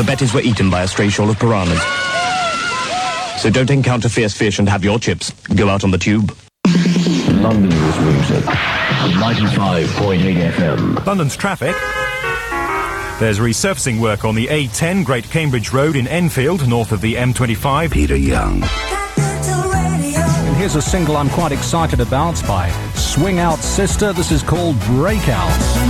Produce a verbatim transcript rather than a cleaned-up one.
the betties were eaten by a stray shoal of piranhas. So don't encounter fierce fish and have your chips. Go out on the tube. London's music. ninety-five point eight F M. London's traffic. There's resurfacing work on the A ten Great Cambridge Road in Enfield, north of the M twenty-five. Peter Young. And here's a single I'm quite excited about by Swing Out Sister. This is called Breakout.